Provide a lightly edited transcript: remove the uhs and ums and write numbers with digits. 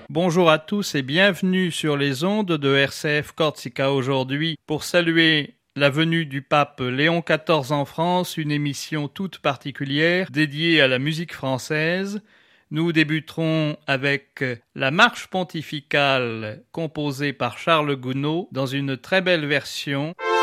Bonjour à tous et bienvenue sur les ondes de RCF Corsica aujourd'hui pour saluer la venue du pape Léon XIV en France, une émission toute particulière dédiée à la musique française. Nous débuterons avec la marche pontificale composée par Charles Gounod dans une très belle version.